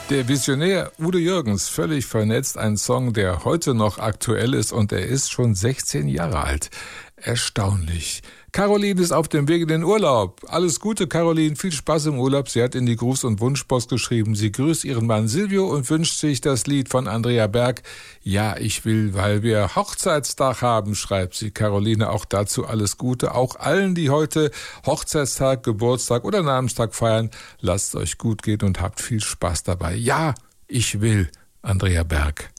Der Visionär Udo Jürgens, völlig vernetzt, ein Song, der heute noch aktuell ist und er ist schon 16 Jahre alt. Erstaunlich. Caroline ist auf dem Weg in den Urlaub. Alles Gute, Caroline, viel Spaß im Urlaub. Sie hat in die Gruß- und Wunschpost geschrieben, sie grüßt ihren Mann Silvio und wünscht sich das Lied von Andrea Berg. Ja, ich will, weil wir Hochzeitstag haben, schreibt sie. Caroline, auch dazu alles Gute. Auch allen, die heute Hochzeitstag, Geburtstag oder Namenstag feiern, lasst es euch gut gehen und habt viel Spaß dabei. Ja, ich will, Andrea Berg.